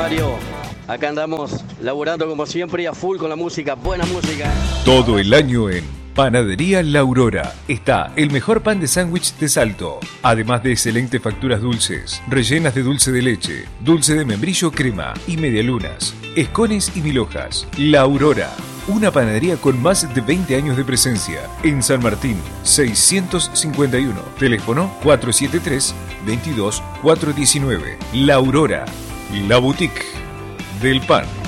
Mario? Acá andamos laburando como siempre y a full con la música, buena música. Todo el año en Panadería La Aurora está el mejor pan de sándwich de Salto, además de excelentes facturas dulces, rellenas de dulce de leche, dulce de membrillo crema y medialunas, escones y mil hojas. La Aurora, una panadería con más de 20 años de presencia en San Martín, 651, teléfono 473-22419. La Aurora, la boutique del pan.